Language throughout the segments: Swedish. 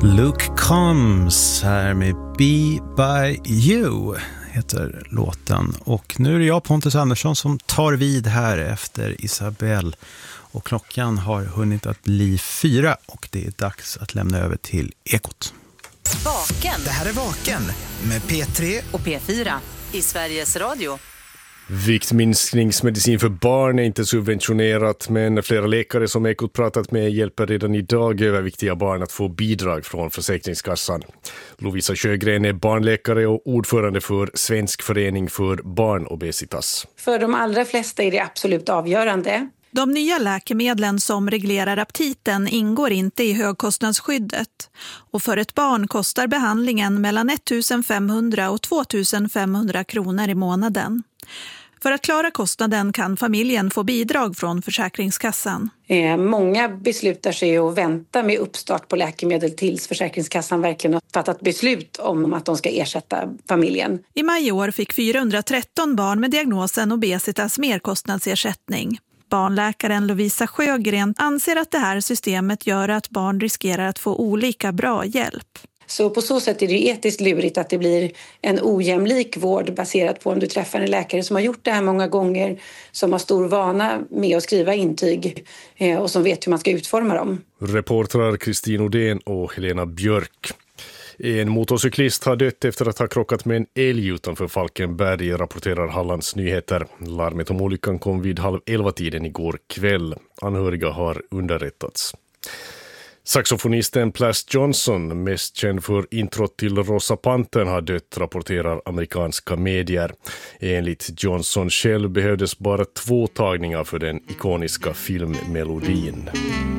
Luke Combs här med Be By You heter låten. Och nu är det jag, Pontus Andersson, som tar vid här efter Isabelle. Och klockan har hunnit att bli 4 och det är dags att lämna över till Ekot. Vaken. Det här är Vaken med P3 och P4 i Sveriges Radio. Viktminskningsmedicin för barn är inte subventionerat, men flera läkare som Ekot pratat med hjälper redan idag överviktiga barn att få bidrag från Försäkringskassan. Lovisa Sjögren är barnläkare och ordförande för Svensk förening för barnobesitas. För de allra flesta är det absolut avgörande. De nya läkemedlen som reglerar aptiten ingår inte i högkostnadsskyddet. Och för ett barn kostar behandlingen mellan 1 500 och 2 500 kronor i månaden. För att klara kostnaden kan familjen få bidrag från Försäkringskassan. Många beslutar sig att vänta med uppstart på läkemedel tills Försäkringskassan verkligen har fattat beslut om att de ska ersätta familjen. I maj i år fick 413 barn med diagnosen obesitas merkostnadsersättning. Barnläkaren Lovisa Sjögren anser att det här systemet gör att barn riskerar att få olika bra hjälp. Så på så sätt är det etiskt lurigt att det blir en ojämlik vård baserat på om du träffar en läkare som har gjort det här många gånger, som har stor vana med att skriva intyg och som vet hur man ska utforma dem. Reportrar Kristin Odén och Helena Björk. En motorcyklist har dött efter att ha krockat med en älg utanför Falkenberg, rapporterar Hallands Nyheter. Larmet om olyckan kom vid 22:30 igår kväll. Anhöriga har underrättats. Saxofonisten Plas Johnson, mest känd för introt till Rosa Pantern, har dött, rapporterar amerikanska medier. Enligt Johnson själv behövdes bara 2 tagningar för den ikoniska filmmelodin.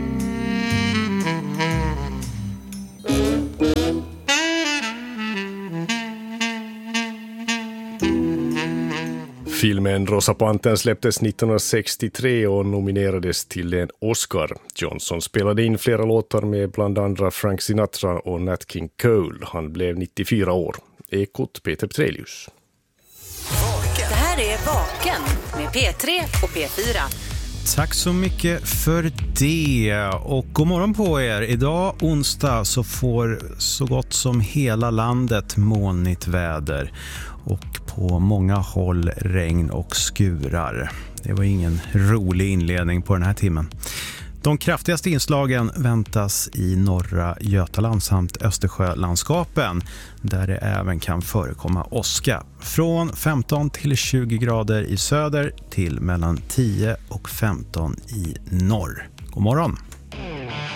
Filmen Rosa Pantern släpptes 1963 och nominerades till en Oscar. Johnson spelade in flera låtar med bland andra Frank Sinatra och Nat King Cole. Han blev 94 år. Ekot, Peter Petrelius. Det här är Vaken med P3 och P4. Tack så mycket för det och god morgon på er. Idag onsdag så får så gott som hela landet molnigt väder och på många håll regn och skurar. Det var ingen rolig inledning på den här timmen. De kraftigaste inslagen väntas i norra Götaland samt Östersjölandskapen där det även kan förekomma åska. Från 15 till 20 grader i söder till mellan 10 och 15 i norr. God morgon!